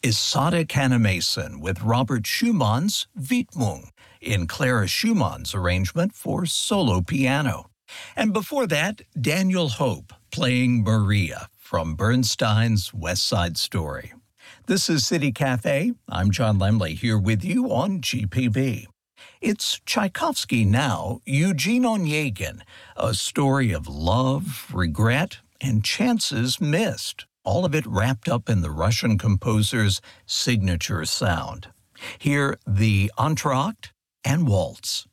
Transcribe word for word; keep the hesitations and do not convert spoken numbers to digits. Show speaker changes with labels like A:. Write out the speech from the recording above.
A: Isadora Kannemason with Robert Schumann's Widmung in Clara Schumann's arrangement for solo piano. And before that, Daniel Hope playing Maria from Bernstein's West Side Story. This is City Cafe. I'm John Lemley here with you on G P B. It's Tchaikovsky now, Eugene Onegin, a story of love, regret, and chances missed, all of it wrapped up in the Russian composer's signature sound. Hear the entr'acte and waltz.